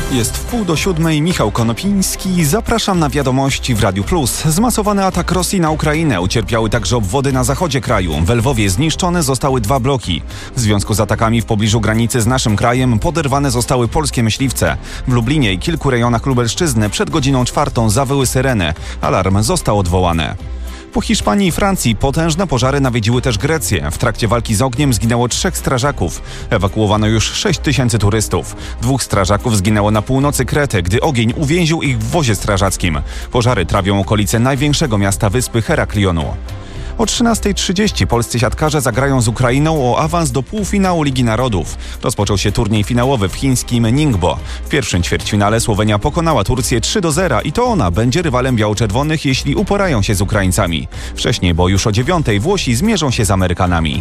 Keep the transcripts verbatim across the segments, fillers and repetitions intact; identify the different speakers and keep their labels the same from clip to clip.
Speaker 1: Jest wpół do siódmej, Michał Konopiński. Zapraszam na wiadomości w Radiu Plus. Zmasowany atak Rosji na Ukrainę. Ucierpiały także obwody na zachodzie kraju. W Lwowie zniszczone zostały dwa bloki. W związku z atakami w pobliżu granicy z naszym krajem poderwane zostały polskie myśliwce. W Lublinie i kilku rejonach Lubelszczyzny przed godziną czwartą zawyły syreny. Alarm został odwołany. Po Hiszpanii i Francji potężne pożary nawiedziły też Grecję. W trakcie walki z ogniem zginęło trzech strażaków. Ewakuowano już sześć tysięcy turystów. Dwóch strażaków zginęło na północy Krety, gdy ogień uwięził ich w wozie strażackim. Pożary trawią okolice największego miasta wyspy Heraklionu. O trzynastej trzydzieści polscy siatkarze zagrają z Ukrainą o awans do półfinału Ligi Narodów. Rozpoczął się turniej finałowy w chińskim Ningbo. W pierwszym ćwierćfinale Słowenia pokonała Turcję trzy do zera i to ona będzie rywalem biało-czerwonych, jeśli uporają się z Ukraińcami. Wcześniej, bo już o dziewiątej Włosi zmierzą się z Amerykanami.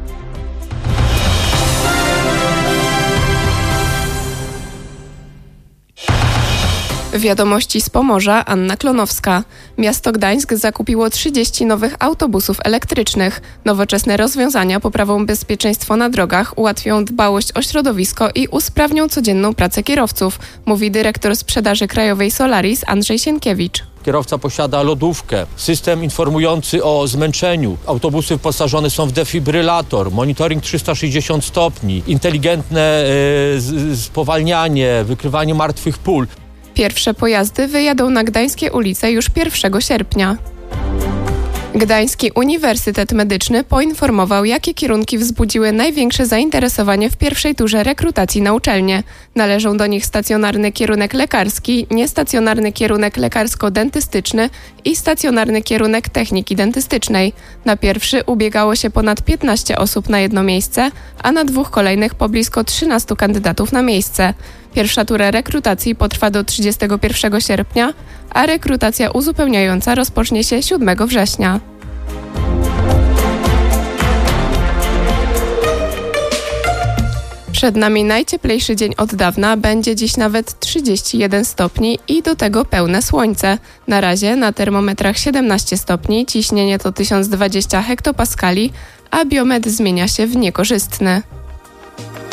Speaker 2: Wiadomości z Pomorza, Anna Klonowska. Miasto Gdańsk zakupiło trzydzieści nowych autobusów elektrycznych. Nowoczesne rozwiązania poprawią bezpieczeństwo na drogach, ułatwią dbałość o środowisko i usprawnią codzienną pracę kierowców, mówi dyrektor sprzedaży krajowej Solaris Andrzej Sienkiewicz.
Speaker 3: Kierowca posiada lodówkę, system informujący o zmęczeniu. Autobusy wyposażone są w defibrylator, monitoring trzysta sześćdziesiąt stopni, inteligentne yy, spowalnianie, wykrywanie martwych pól.
Speaker 2: Pierwsze pojazdy wyjadą na gdańskie ulice już pierwszego sierpnia. Gdański Uniwersytet Medyczny poinformował, jakie kierunki wzbudziły największe zainteresowanie w pierwszej turze rekrutacji na uczelnię. Należą do nich stacjonarny kierunek lekarski, niestacjonarny kierunek lekarsko-dentystyczny i stacjonarny kierunek techniki dentystycznej. Na pierwszy ubiegało się ponad piętnaście osób na jedno miejsce, a na dwóch kolejnych po blisko trzynastu kandydatów na miejsce. Pierwsza tura rekrutacji potrwa do trzydziestego pierwszego sierpnia, a rekrutacja uzupełniająca rozpocznie się siódmego września. Przed nami najcieplejszy dzień od dawna, będzie dziś nawet trzydzieści jeden stopni i do tego pełne słońce. Na razie na termometrach siedemnaście stopni, ciśnienie to tysiąc dwadzieścia hektopaskali, a biometr zmienia się w niekorzystny.